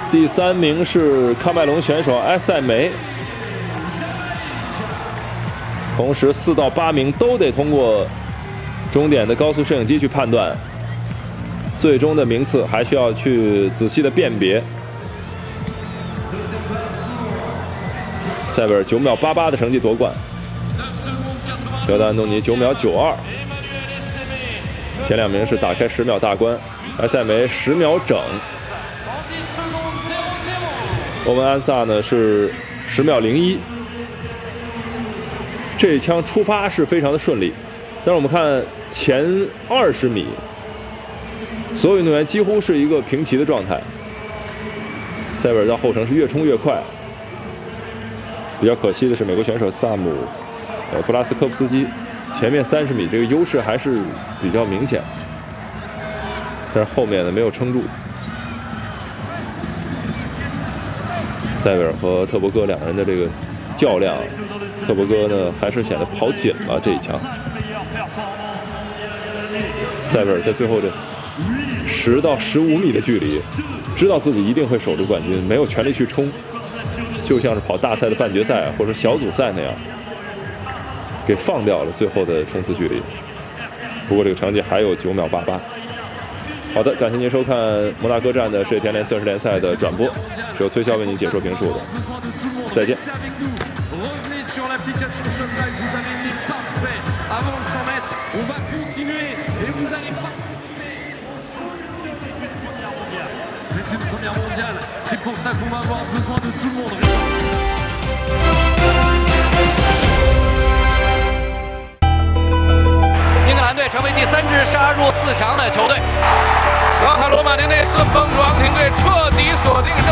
第3名是喀麦隆选手埃塞梅。同时4到8名都得通过终点的高速摄影机去判断，最终的名次还需要去仔细的辨别。塞维尔9秒88的成绩夺冠，乔丹·安东尼9秒92。前2名是打开10秒大关，埃塞梅10秒整。欧文·安萨呢是10秒01。这一枪出发是非常的顺利，但是我们看前20米，所有运动员几乎是一个平齐的状态。塞维尔到后程是越冲越快。比较可惜的是，美国选手萨姆布拉斯科夫斯基前面30米这个优势还是比较明显，但是后面呢没有撑住。塞维尔和特伯戈两人的这个较量，特伯戈呢还是显得跑紧了这一枪。塞维尔在最后这10到15米的距离，知道自己一定会守住冠军，没有全力去冲，就像是跑大赛的半决赛或者小组赛那样，给放掉了最后的冲刺距离。不过这个成绩还有9秒88。好的，感谢您收看摩纳哥站的世界田联钻石联赛的转播，是由崔骁为您解说评述的。再见。 C'est une première mondiale, c'est pour ça qu'on va avoir besoin de tout le monde. 英格兰队成为第3支杀入4强的球队，老卡罗马丁内斯疯狂艇队彻底锁定。